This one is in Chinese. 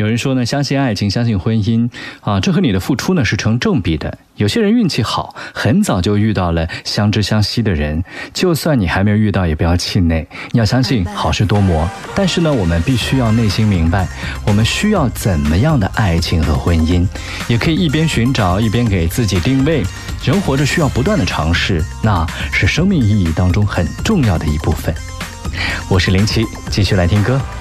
有人说呢，相信爱情，相信婚姻啊，这和你的付出呢是成正比的。有些人运气好，很早就遇到了相知相惜的人，就算你还没有遇到，也不要气馁。你要相信好事多磨，但是呢，我们必须要内心明白，我们需要怎么样的爱情和婚姻，也可以一边寻找，一边给自己定位。人活着需要不断的尝试，那是生命意义当中很重要的一部分。我是07，继续来听歌。